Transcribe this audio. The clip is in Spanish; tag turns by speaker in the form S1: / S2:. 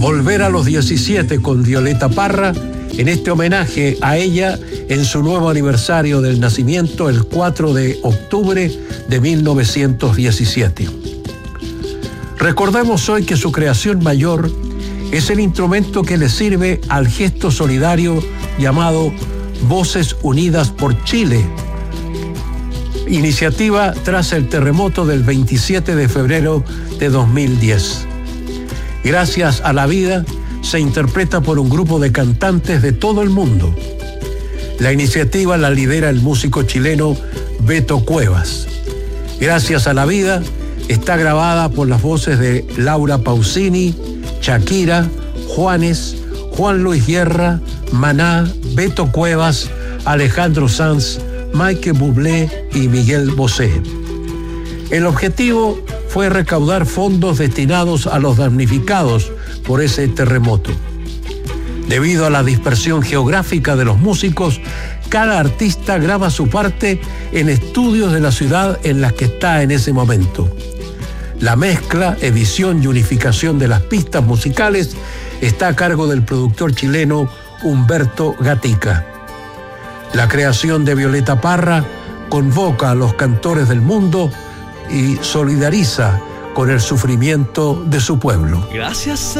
S1: Volver a los 17 con Violeta Parra, en este homenaje a ella en su nuevo aniversario del nacimiento, el 4 de octubre de 1917. Recordemos hoy que su creación mayor es el instrumento que le sirve al gesto solidario llamado Voces Unidas por Chile, iniciativa tras el terremoto del 27 de febrero de 2010. Gracias a la vida se interpreta por un grupo de cantantes de todo el mundo. La iniciativa la lidera el músico chileno Beto Cuevas. Gracias a la vida está grabada por las voces de Laura Pausini, Shakira, Juanes, Juan Luis Guerra, Maná, Beto Cuevas, Alejandro Sanz, Michael Bublé y Miguel Bosé. El objetivo fue recaudar fondos destinados a los damnificados por ese terremoto. Debido a la dispersión geográfica de los músicos, cada artista graba su parte en estudios de la ciudad en las que está en ese momento. La mezcla, edición y unificación de las pistas musicales está a cargo del productor chileno Humberto Gatica. La creación de Violeta Parra convoca a los cantores del mundo y solidariza con el sufrimiento de su pueblo.
S2: Gracias.